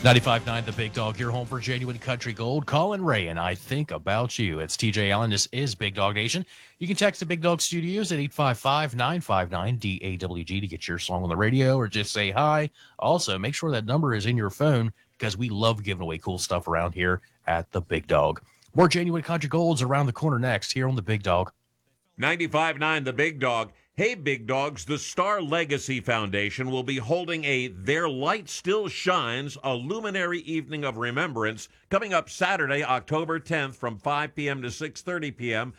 95.9 The Big Dog, your home for genuine country gold. Colin Ray and I think about you. It's TJ Allen. This is Big Dog Nation. You can text the Big Dog Studios at 855-959-DAWG to get your song on the radio or just say hi. Also, make sure that number is in your phone because we love giving away cool stuff around here at the Big Dog. More genuine country golds around the corner next here on the Big Dog. 95.9 The Big Dog. Hey, Big Dogs, the Star Legacy Foundation will be holding a Their Light Still Shines, a luminary evening of remembrance, coming up Saturday, October 10th from 5 p.m. to 6:30 p.m.